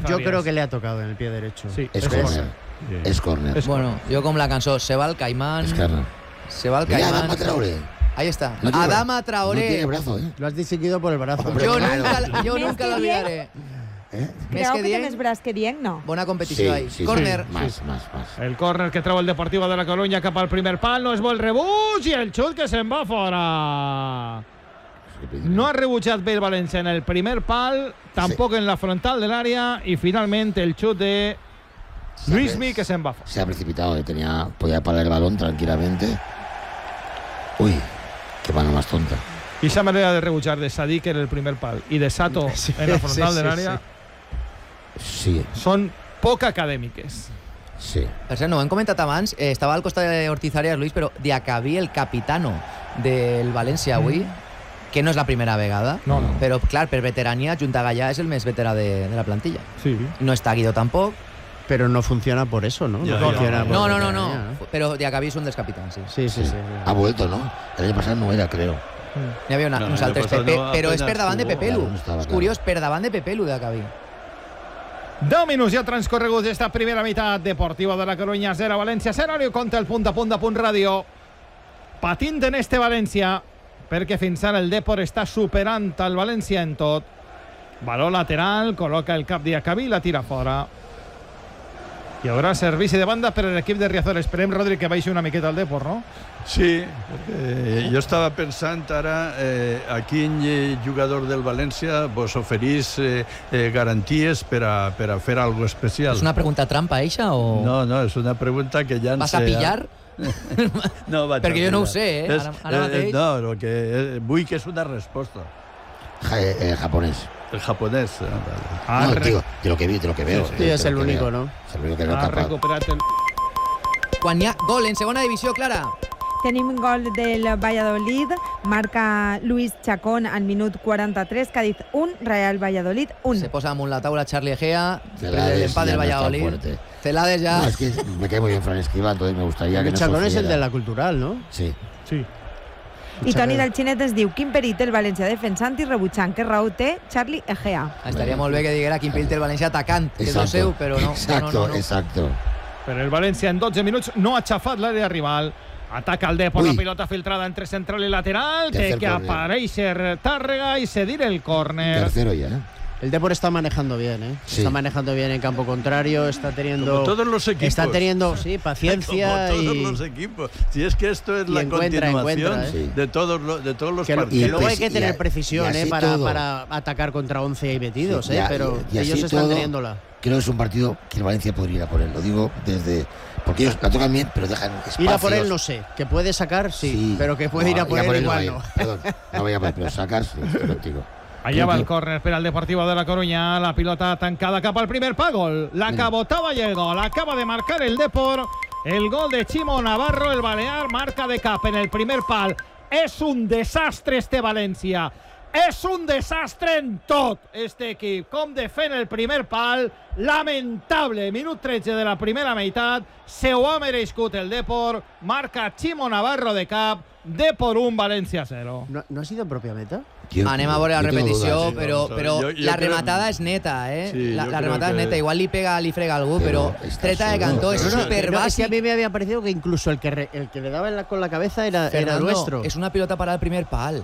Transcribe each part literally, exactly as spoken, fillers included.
Yo creo que le ha tocado en el pie derecho. Sí, Es es córner. córner. Es córner. Es Bueno, yo con la cançó, se va el Caimán. Es córner. Se va el Mira, Caimán. Adama Traoré. Ahí está. No tiene Adama bra- Traoré. No tiene brazo, ¿eh? Lo has distinguido por el brazo. Hombre, Yo claro. nunca, yo Més nunca que lo olvidaré. ¿Eh? Més Creu que que té dient, més braç que dient, no. bona competició ahí. sí, Córner. sí. Más, más, más. El córner que treu el Deportivo de la Coruña cap al primer pal, no és bo el rebuig i el xut que se'n va fora. No ha rebutjat bé el València en el primer pal, tampoc sí. en la frontal de l'àrea y finalmente el xut de Luismi que se'n va fora. Se ha precipitado, tenía, podía parar el balón tranquilamente. Uy, qué mano más tonta. Y esa manera de rebutjar de Sadik en el primer pal y de Sato Sí, en la frontal sí, del sí, área Sí, son poc acadèmiques. sí. Per cert, no ho hem comentat abans, eh, estava al costat d'Ortiz Arias, Luis, però Diacabí, el capitano del València avui, que no és la primera vegada, No, no. però clar, per veterania, Junta Gallà és el més veterà de, de la plantilla. Sí. No està Guido tampoc. Pero no funciona por eso, ¿no? Ya, no, ya. funciona por No, no, no, veteranía, no. Però Diacabí és un dels capitans, sí. Sí, sí, sí. sí. Ha vuelto, ¿no? El año pasado no era, creo. N'hi havia una, No, uns l'any altres, passat Pepe, no, però és apenas per davant de estuvo. Pepelu. Claro, no estava, És claro. curiós, per davant de Pepelu, Diacabí. deu minuts ja transcorreguts d'esta primera meitat. Deportivo de la Coruña zero, València zero. Li compta el punt a punt de Punt Ràdio. Patint en este València, perquè fins ara el Depor està superant el València en tot. Valor lateral, col·loca el cap Diacabí i la tira fora. Hi haurà servici de banda per a l'equip de Riazor. Esperem, Rodri, que baixi una miqueta el Depor, no? Sí, perquè jo estava pensant ara eh, a quin eh, jugador del València vos oferís eh, eh, garanties per a, per a fer algo especial. És una pregunta trampa, eixa, o...? No, no, és una pregunta que ja... Vas a pillar? No, vaig Perquè a jo no ho pillar. sé, eh? És, Ara- ara mateix. no, el que eh, vull que és una resposta. Ja, eh, eh, japonés. El japonès. Eh, vale. Ha, no, re- tío, de lo que vi, de lo que veo. Sí, eh, es de el lo que único, veo. ¿no? Es el único que veo ha capaz. recuperat el... Quan hi ha gol en segona divisió, Clara. Tenim gol del Valladolid, marca Luis Chacón al minut quaranta-tres, Cádiz un, Real Valladolid un. Se posa amunt la taula Charlie Egea, Celades el empate del ya no está Valladolid. fuerte. Celades ya... No, es que me cae muy bien Fran Escribá, entonces me gustaría que El no Chacón es el sufriera. de la Cultural, ¿no? Sí. Sí. I Toni del Xinet ens diu quin perit el València defensant i rebutjant, que raó té Charlie Egea. Estaria molt bé que diguera quin pell té el València atacant, que és el Exacto. seu, però no. Exacto, no, no, no. exacto. Però el València en dotze minuts no ha xafat l'àrea rival. Ataca el Depor, Uy. la pilota filtrada entre central i lateral. Té Tercer que córner. aparèixer Tàrrega i cedir el córner. Tercero ya, ¿eh? El Depor está manejando bien, ¿eh? Sí. Está manejando bien en campo contrario, está teniendo... Como todos los equipos. Está teniendo, sí, paciencia Como todos y... los equipos. Si es que esto es y la encuentra, continuación encuentra, ¿eh? de, todos los, de todos los Que, lo- partidos. que luego hay pues, que y tener a- precisión, y ¿eh? así Para, todo. para atacar contra once y metidos, Sí, ¿eh? y a- Pero y- y así ellos están todo, teniéndola. Creo que es un partido que el Valencia podría ir a por él. Lo digo desde... Porque ellos la tocan bien, pero dejan espacios. Ir a por él no sé, que puede sacar, sí, pero que puede No, ir a por él igual no. no. vaya. Perdón, no vaya a por él, pero sacar sí, estoy contigo. Allà Creo va que- el córner per al Deportivo de la Coruña. La pilota tancada cap al primer pa. Gol. La Mira. cabotaba y el gol. Acaba de marcar el Depor. El gol de Chimo Navarro, el balear, marca de cap en el primer pal. És un desastre este València. És un desastre en tot este equip. Com defèn el primer pal. Lamentable. Minut tretze de la primera meitat. Se ho ha merescut el Depor. Marca Chimo Navarro de cap. Depor un, València zero. ¿No, ¿No ha sido propia meta? Yo- Anem a veure la yo tengo repetició, dudas, ¿eh? però, vamos a ver. però Jo- jo la crec- rematada és neta, eh? Sí, la jo la crec rematada que- és neta. Igual li pega, li frega algú, Pero però está treta de solo. cantó. És Pero no, super No, es que a bàsic. mí me había parecido que incluso el que, re- el que le daba en la- con la cabeza era, era Fernando, nuestro. és una pilota para el primer pal.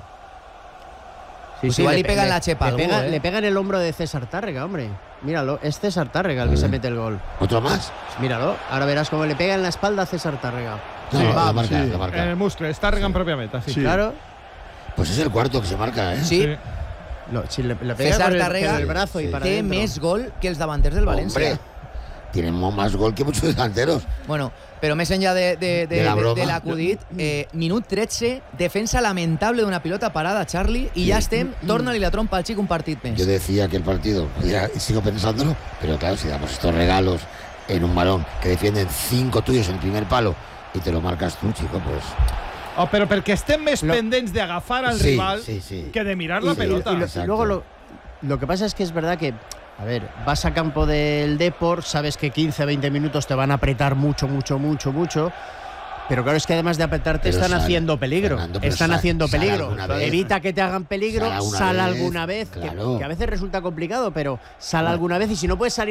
Sí, Pues igual le le pega en pe- la chepa le algú, pega, ¿eh? le pega en el hombro de César Tárrega, hombre. Míralo, es César Tárrega el que Mm. se mete el gol. ¿Otro más? Míralo, ahora verás cómo le pega en la espalda a César Tárrega. No, Sí, la va, marca, sí. la marca. En el muscle. Està regant pròpia meta. Sí. Sí. Claro. Pues es el cuarto que se marca, ¿eh? Sí, Sí. No, si le, le pega César con el, Tárrega con el brazo y sí. para té adentro. més gol que els davanters del València. Hombre, tienen mo- más gol que muchos delanteros. Bueno, però més enllà de, de, de, De la de, broma. de l'acudit, eh, minut tretze, defensa lamentable d'una pilota parada, Charlie, i ja estem, torna-li la trompa al xic un partit més. Yo decía que el partido, podía- y sigo pensándolo, pero claro, si damos estos regalos en un balón que defienden cinco tuyos en el primer palo y te lo marcas tú, chico, pues... Oh, però perquè estem més Lo- pendents d'agafar al Sí, rival sí, sí. que de mirar la Y- y- pelota. y lo- Exacto. luego lo, lo que pasa es que es verdad que, a ver, vas a campo del Depor, sabes que quince, veinte minutos te van a apretar mucho, mucho, mucho, mucho. Pero claro, es que además de apretarte Pero están sal, haciendo peligro. Fernando, pero están sal- haciendo sal peligro. alguna vez. Evita que te hagan peligro, Sal alguna sal vez, alguna vez, que- claro. que, a veces resulta complicado, pero sal alguna vez y si no puedes salir